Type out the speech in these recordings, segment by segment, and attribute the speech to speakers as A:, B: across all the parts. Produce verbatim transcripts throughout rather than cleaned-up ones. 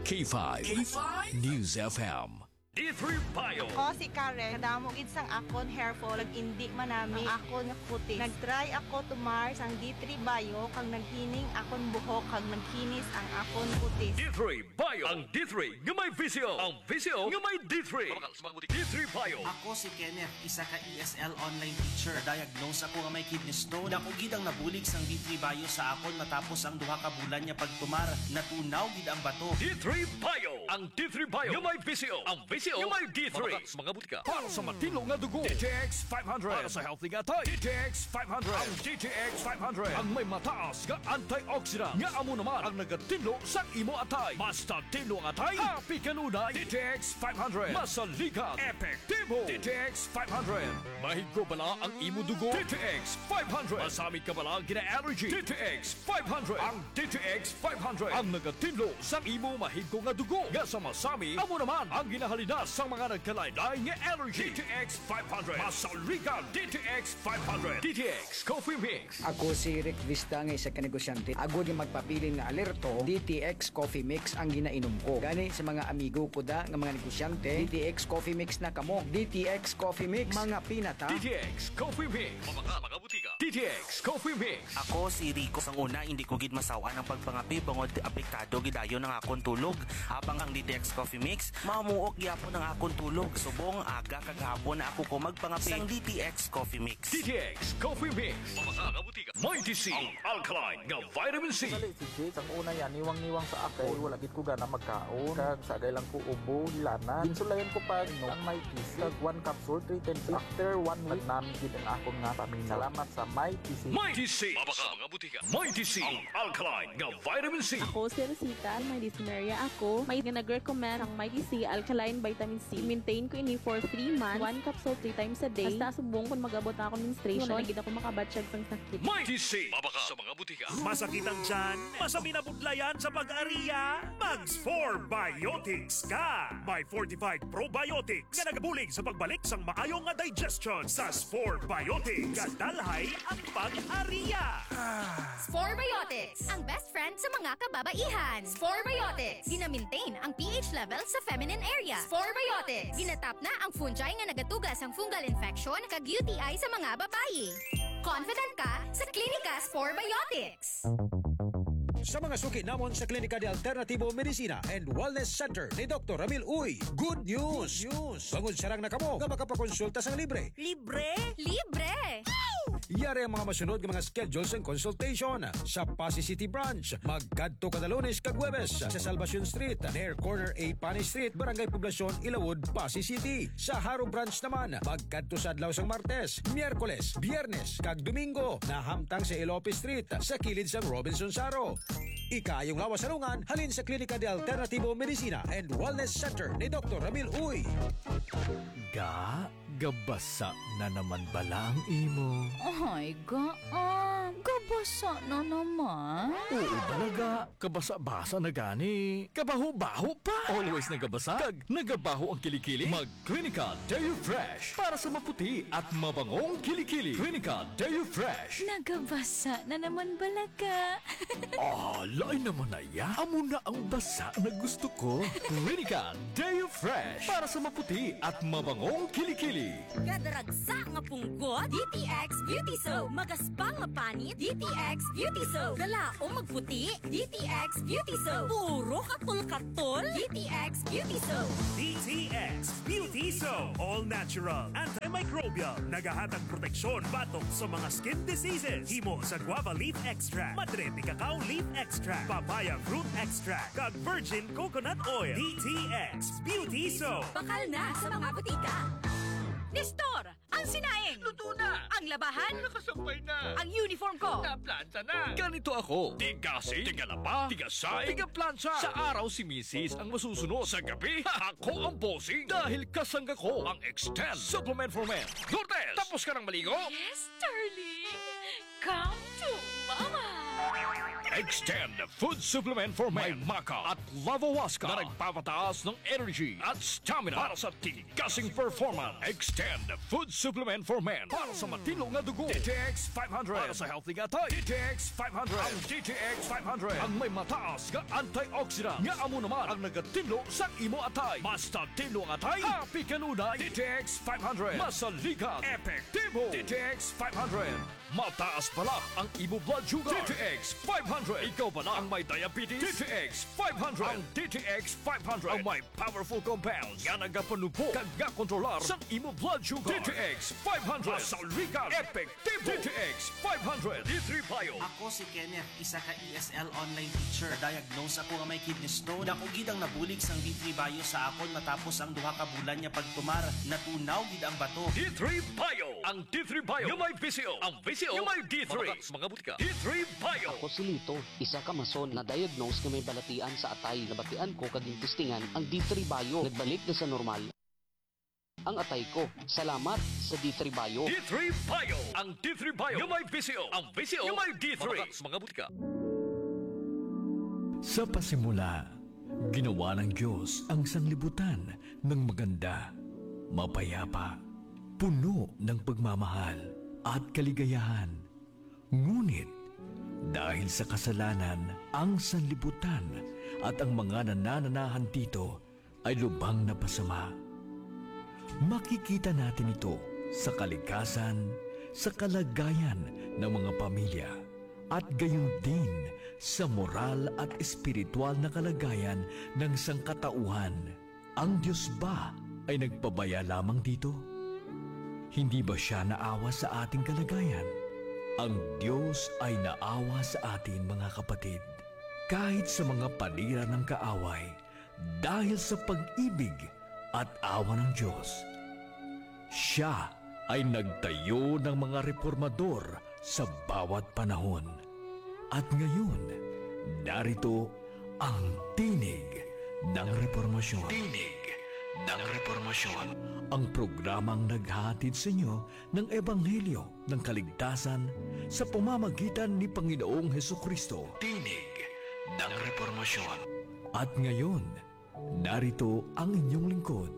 A: K five, K five News F M.
B: D three Bio.
C: Ako si Karen, kadamo gid sang akon hair fall, indi manami ang akon nga puti. Nagtry ako tumar sang D three Bio kag naghining akon buhok kag nagkinis ang akon puti.
B: D three Bio. Ang D three nga may visio. Ang visio nga may D three. D three Bio.
D: Ako si Kenneth, isa ka E S L online teacher. Diagnose ako nga may kidney stone. Ako gid ang nabulig sang D three Bio sa akon matapos ang duha ka bulan niya pagtumar. Natunaw gid ang bato.
B: D three Bio. Ang D three Bio nga may visio. Ang visio nga may D three. Mga butika. Para sa matino nga dugo. D T X five hundred. Para sa healthy nga tay. D T X five hundred. Ang D T X five hundred. Ang may mataas nga antioxidant. Nga amo naman ang nagatinlo sa imo atay. Basta tinlo ang atay. Happy kanunay. D T X five hundred. Masaligan. Epektibo. D T X five hundred. Mahigko bala ang imo dugo. D T X five hundred. Masami ka bala gina-allergy. D T X five hundred. Ang D T X five hundred. Ang nagatinlo sa imo mahigko nga dugo. Nga sa masami, amo naman ang ginahalina sa mga nagkalaylay nga allergy. D T X five hundred. Masaligan. D T X five hundred. D T X Coffee Mix.
E: Ako si Rick Vista nga isa ka negosyante. Ako di magpapilin nga alerto, D T X Coffee Mix ang ginainom ko. Gani sa mga amigo ko da nga mga negosyante, D T X Coffee Mix na kamo. D T X Coffee Mix, mga pinata.
B: D T X Coffee Mix. Mamaka, mga butika. D T X Coffee Mix.
D: Ako si Rico. Sang una, hindi ko gid masawa ng pagpangapi bangod apektado gidayon ng akong tulog. Habang ang D T X Coffee Mix, mamuok gyapon ng akong tulog. Subong aga kagahapon na ako ko magpangapi sang D T X Coffee Mix.
B: D T X Coffee Mix. Mamaka, mga butika. Mighty C. Ang alkaline nga vitamin C.
F: Dali si Jade, ang una yan, niwang-niwang sa akin. Wala gid ko gana magkaon. Kag sagay lang ko ubo, hilana. Insulayan ko pa no, ang Mighty C. Kag one capsule, three times. After one week, namin gid ang akong nga paminaw. Salamat sa Mighty C.
B: Mighty C. Mamaka, mga butika. Mighty C. Ang alkaline nga vitamin C.
G: Ako si Rosita, may dyspnea ako. May nag-recommend ang Mighty C Alkaline Vitamin C. Maintain ko ini for three months. One capsule three times a day. Basta subong kung mag-abot na ako menstruation. Wala gid ako makabatsyag sang sakit.
B: Mighty C. Mamaka sa mga butika.
H: Masakit ang tiyan? Masami na budlayan sa pag-ariya? Mags four Biotics ka! May fortified probiotics nga nagabulig sa pagbalik sang maayong nga digestion sa four Biotics. Kadalhay ang pag-ariya!
I: Spore Biotics, ang best friend sa mga kababaihan. Spore Biotics, gina-maintain ang pH level sa feminine area. Spore Biotics, ginatap na ang fungi nga nagatugas ang fungal infection kag U T I sa mga babae. Confident ka sa Klinika Spore Biotics.
J: Sa mga suki namon sa Klinika de Alternativo Medicina and Wellness Center ni Doctor Ramil Uy, good news! Good news! Bangod sarang na kamo nga makapakonsulta sang libre.
I: Libre? Libre!
J: Yari ang mga masunod ng mga schedules and consultation sa Pasay City Branch. Magkadto kada Lunes kag Huwebes sa Salvacion Street, near corner A Pani Street, Barangay Poblacion, Ilawod, Pasay City. Sa Haro Branch naman, magkadto sa adlaw sang Martes, Miyerkules, Biyernes kag Domingo na hamtang sa Ilope Street sa kilid sang Robinson Saro. Ikayong lawas sarungan halin sa Klinika de Alternativo Medicina and Wellness Center ni Doctor Ramil Uy.
A: Ga, gabasa na naman bala ang imo.
K: Ay, ga, ah, gabasa na naman.
A: Oo balaga, kabasa-basa na gani. Kabaho-baho pa. Always nagabasa, kag nagabaho ang kilikili. Mag-Klinika Deo Fresh para sa maputi at mabangong kilikili. Klinika Deo Fresh.
K: Nagabasa na naman balaga.
A: Ah, lain naman na ya. Amo na ang basa na gusto ko. Klinika Deo Fresh para sa maputi at mabangong kilikili.
I: Kadaragsa nga punggot, D T X Beauty Soap. Magaspang nga panit, D T X Beauty Soap. Galaong magputi, D T X Beauty Soap. Puro katul-katul, D T X Beauty Soap.
H: D T X Beauty Soap. All natural, antimicrobial, nagahatag proteksyon batok sa mga skin diseases. Himo sa guava leaf extract, madre ni cacao leaf extract, papaya fruit extract, kag virgin coconut oil. D T X Beauty Soap.
I: Bakal na sa mga butika. Nestor, ang sinaing!
B: Luto na!
I: Ang labahan!
B: Nakasampay na!
I: Ang uniform ko!
B: Naplansa na! Ganito ako. Tigasi, tigalapa, tigasay, tigaplansa. Sa araw si Missus ang masusunod. Sa gabi, ako ang bossing. Dahil kasangga ko ang Extend Supplement for Men. Lourdes, tapos ka ng maligo?
K: Yes, darling. Come to mama.
B: Extend Food Supplement for Men. May Maca at Lavawaska na nagpapataas ng energy at stamina para sa tigasing performance. Extend Food Supplement for Men para sa matino nga dugo. D T X five hundred para sa healthy nga tayo. D T X five hundred. Ang D T X five hundred ang may mataas nga antioxidant nga amo naman ang nagatinlo sa imo atay. Basta tinlo ang atay, happy kanunay. D T X five hundred masaligan, epektibo. D T X five hundred mataas pala ang imo blood sugar. D T X five hundred ikaw pala ang may diabetes. D T X five hundred ang D T X five hundred ang may powerful compounds nga nagapanubo kag nga kontrolar sa imo blood sugar. D T X five hundred masaligan, epektibo. D T X five hundred D three Bio.
D: Ako si Kenneth, isa ka E S L online teacher. Diagnose ako nga may kidney stone. Dako gid ang nabulig sang D three Bio sa akon matapos ang duha ka bulan niya pagtumar. Natunaw gid ang bato.
B: D three Bio. Ang D three Bio yung may V C O. Ang V C O yung may D three. Mga butika. D three Bio.
L: Ako si Lito, isa ka mason na diagnose nga may balatian sa atay. Nabatian ko kaging testingan ang D three Bio. Nagbalik na sa normal ang atay ko. Salamat sa D three Bio.
B: D three Bio. Ang D three Bio yung may V C O. Ang V C O yung may D three. Mga butika.
A: Sa pasimula, ginawa ng Diyos ang sanglibutan ng maganda, mapayapa, puno ng pagmamahal at kaligayahan. Ngunit, dahil sa kasalanan, ang sanlibutan at ang mga nanananahan dito ay lubhang napasama. Makikita natin ito sa kalikasan, sa kalagayan ng mga pamilya, at gayon din sa moral at espiritual na kalagayan ng sangkatauhan. Ang Diyos ba ay nagpabaya lamang dito? Hindi ba siya naawa sa ating kalagayan? Ang Diyos ay naawa sa atin, mga kapatid, kahit sa mga panira ng kaaway, dahil sa pag-ibig at awa ng Diyos. Siya ay nagtayo ng mga reformador sa bawat panahon. At ngayon, narito ang tinig ng reformasyon. Tinig ng reformasyon. Ang programang naghahatid sa inyo ng Ebanghelyo ng Kaligtasan sa pamamagitan ni Panginoong Hesukristo. Tinig ng reformasyon. At ngayon, narito ang inyong lingkod.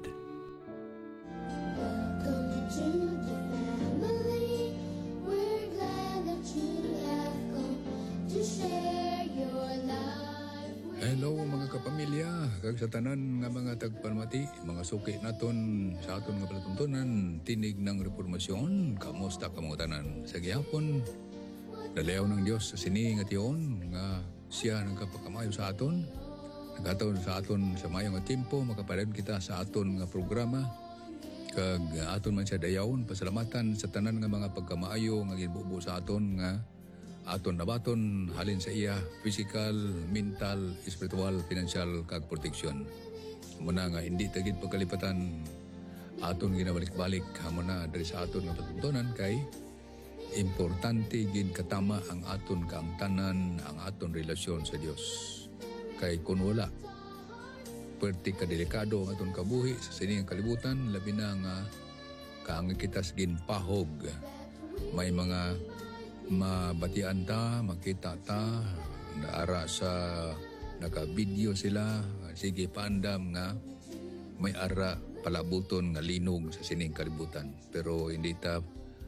M: Welcome to the family. We're glad that you have come to share your life with
N: Hello mga kapamilya, kag sa tanan nga mga tagpanmati, mga suki naton sa aton nga palatuntunan, tinig ng reformasyon. Kamusta ka mga tanan? Sa gihapon, dalayaw ng Dios sa sini nga tiyon nga siya nagkapakamayo sa aton. Nagkataon sa aton sa mayong nga tempo, makapareon kita sa aton nga programa. Kag aton man siya dayawon, pasalamatan sa tanan nga mga pagkamaayo nga ginbubo sa aton nga aton nabaton halin sa iya physical, mental, spiritual, financial kag protection. Muna nga hindi tagid pagkalipatan aton ginabalik-balik hamon na diri sa aton nga patuntunan kay importante gid katama ang aton kaangtanan, ang aton relasyon sa Dios. Kay kun wala perti ka delikado ang aton kabuhi sa sining kalibutan, labi na nga kaangay kita sa ginpahog. May mga mabatian ta, makita ta, naara sa naka-video sila, sige pandam nga may ara palabuton nga linog sa sining kalibutan. Pero hindi ta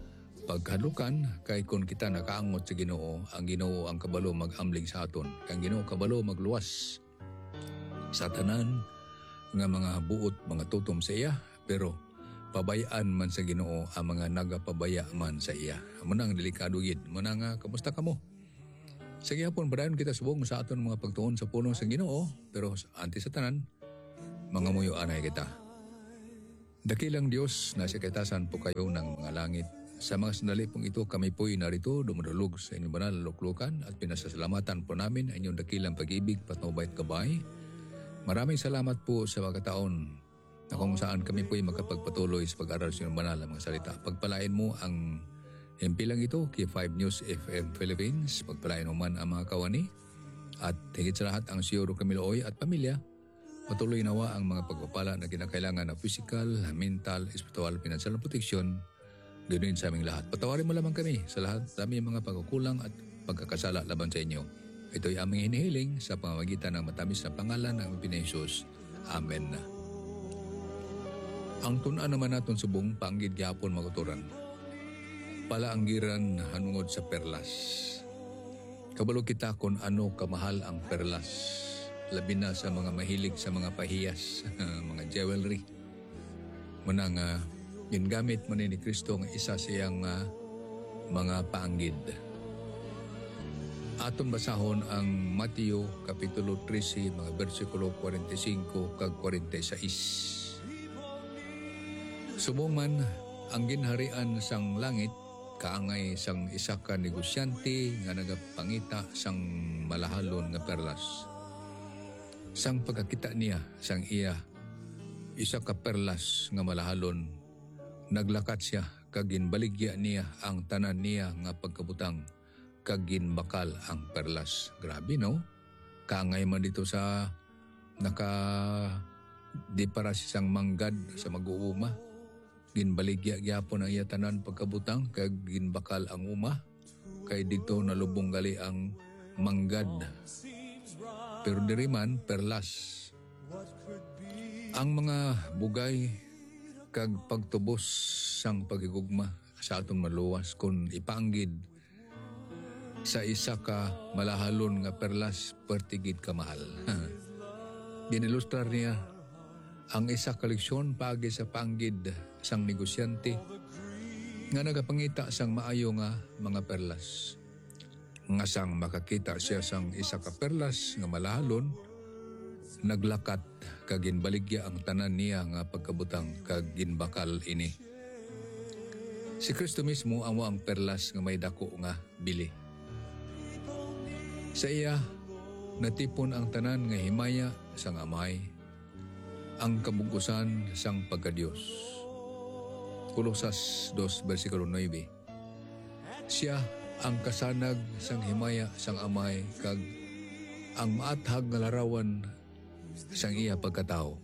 N: paghalukan kay kung kita nakaangot sa Ginoo, ang Ginoo ang kabalo mag-amlig sa aton. Ang Ginoo kabalo magluwas sa tanan nga mga buot, mga tutom sa iya, pero pabayaan man sa Ginoo ang mga nagapabaya man sa iya. Munang delikado gid. Muna nga kamusta kamo? Sa gihapon padayon kita subong sa aton mga pagtuon sa pulong sa Ginoo, pero anti sa tanan mga muyo anay kita. Dakilang Dios na sa kaitasan po kayo ng mga langit. Sa mga sandali pong ito, kami po'y narito, dumadulog sa inyong banal na luklukan at pinasasalamatan po namin ang inyong dakilang pag-ibig, patnubay at gabay. Maraming salamat po sa mga taon na kung saan kami po'y makapagpatuloy sa pag-aral sa inyong banal na mga salita. Pagpalain mo ang himpilang ito kay five News F M Philippines. Pagpalain mo man ang mga kawani at higit sa lahat ang Siyoro Camilo Oy at pamilya. Patuloy nawa ang mga pagpapala na kinakailangan na physical, mental, spiritual, financial na proteksyon. Ganoon sa aming lahat. Patawarin mo lamang kami sa lahat sa aming mga pagkukulang at pagkakasala laban sa inyo. Ito'y aming hinihiling sa pamamagitan ng matamis na pangalan ng Pinayesus. Amen. Ang tunan naman naton subong panggid gyapon maguturan. Palaanggiran hanungod sa perlas. Kabalo kita kung ano kamahal ang perlas. Labi na sa mga mahilig sa mga pahiyas, mga jewelry. Muna nga, gingamit man ni Kristo nga isa siyang uh, mga paanggid. Aton basahon ang Mateo Kapitulo thirteen, mga versikulo forty-five kag forty-six. Subong man ang ginharian sang langit, kaangay sang isa ka negosyante nga nagapangita sang malahalon nga perlas. Sang pagkakita niya sang iya isa ka perlas nga malahalon, naglakat siya kag ginbaligya niya ang tanan niya nga pagkabutang kag ginbakal ang perlas. Grabe no? Kaangay man dito sa naka di para siyang manggad sa mag-uuma. Ginbaligya gyapon ang iya tanan pagkabutang kag ginbakal ang uma, kay dito nalubong gali ang manggad. Pero diri man perlas. Ang mga bugay kag pagtubos sang pagigugma sa aton maluwas kung ipaanggid sa isa ka malahalon nga perlas pertigid ka mahal. Ginilustrar niya ang isa ka leksyon paagi sa panggid sang negosyante nga nagapangita sang maayo nga mga perlas. Nga sang makakita siya sang isa ka perlas nga malahalon, naglakat kag ginbaligya ang tanan niya nga pagkabutang kag ginbakal ini. Si Kristo mismo amo ang perlas nga may dako nga bili. Sa iya natipon ang tanan nga himaya sang amay, ang kabugusan sang pagkadiyos. Kolosas two versikulo nine. Siya ang kasanag sang himaya sang amay kag ang maathag nga larawan sang iya pagkatao.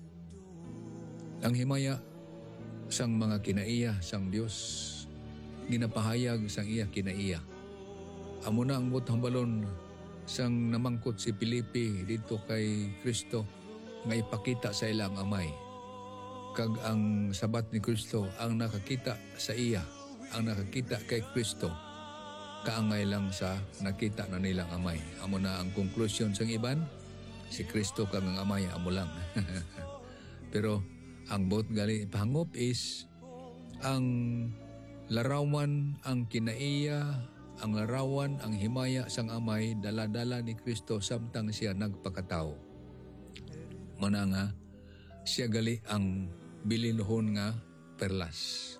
N: Ang himaya sang mga kinaiya sang Dios, ginapahayag sang iya kinaiya. Amo na ang butang balon sang namangkot si Filipe dito kay Kristo nga ipakita sa ilang amay. Kag ang sabat ni Kristo ang nakakita sa iya, ang nakakita kay Kristo, kaangay lang sa nakita na nilang amay. Amo na ang konklusyon sang iban, si Kristo kang ang amay, amo lang. Pero ang bot gali pahangop is ang larawan, ang kinaiya, ang larawan, ang himaya sang amay, dala-dala ni Kristo samtang siya nagpakatao. Muna nga, siya gali ang bilinhon nga perlas.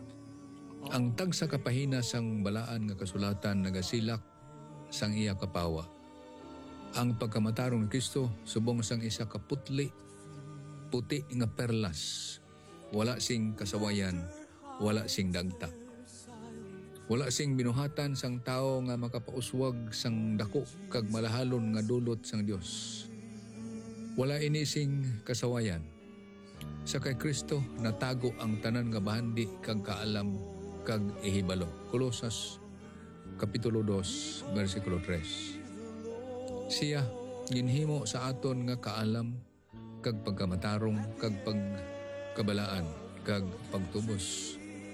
N: Ang tagsa kapahina sang balaan nga kasulatan nagasilak sang iya kapawa. Ang pagkamatarong ni Kristo subong sang isa ka putli, puti nga perlas. Wala sing kasawayan, wala sing dagta. Wala sing binuhatan sang tao nga makapauswag sang dako kag malahalon nga dulot sang Dios. Wala ini sing kasawayan. Sa kay Kristo natago ang tanan nga bahandi kag kaalam kag ihibalo. Kolosas Kapitulo two versikulo three. Siya ginhimo sa aton nga kaalam kag pagkamatarong kag pagkabalaan kag pagtubos.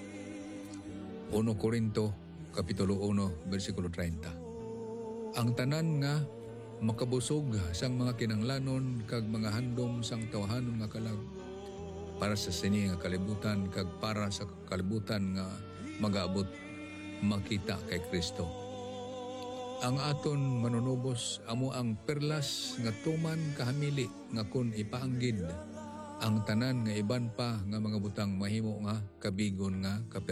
N: First Corinto Kapitulo one versikulo thirty. Ang tanan nga makabusog sang mga kinanglanon kag mga handom sang tawahanon nga kalag para sa sini nga kalibutan kag para sa kalibutan nga magaabot makita kay Kristo. Ang aton manunubos amo ang perlas nga tuman kahamili nga kun ipaanggid ang tanan nga iban pa nga mga butang mahimo nga kabigon nga kaper